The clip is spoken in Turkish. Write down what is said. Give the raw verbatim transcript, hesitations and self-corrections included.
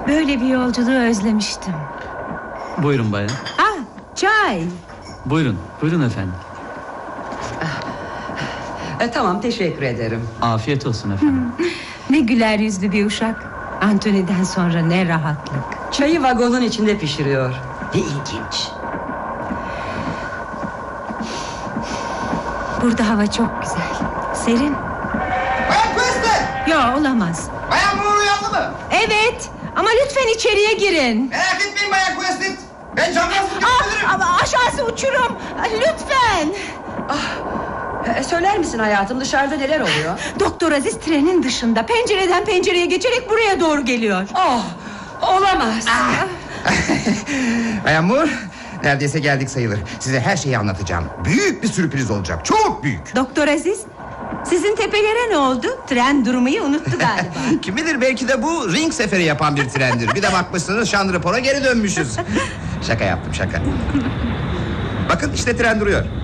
Böyle bir yolculuğu özlemiştim. Buyurun bayan. Ah, çay. Buyurun, buyurun efendim. E, tamam, teşekkür ederim. Afiyet olsun efendim. Ne güler yüzlü bir uşak. Anthony'den sonra ne rahatlık. Çayı vagonun içinde pişiriyor. Ne ilginç. Burada hava çok güzel. Serin. Bayan Queste! Yo, olamaz. Bayan Moore uyandı mı? Evet, ama lütfen içeriye girin. Merak etmeyin Bayan Queste. Ben camdan su Ah, getiririm. ama aşağısı uçurum. Lütfen. E, söyler misin hayatım, dışarıda neler oluyor? Doktor Aziz trenin dışında, pencereden pencereye geçerek buraya doğru geliyor. Oh, olamaz. Bayan Moore, neredeyse geldik sayılır. Size her şeyi anlatacağım. Büyük bir sürpriz olacak. Çok büyük. Doktor Aziz, sizin tepelere ne oldu? Tren durmayı unuttu galiba. Kim bilir, belki de bu ring seferi yapan bir trendir. Bir de bakmışsınız Şanlıurfa'ya geri dönmüşüz. Şaka yaptım, şaka. Bakın işte tren duruyor.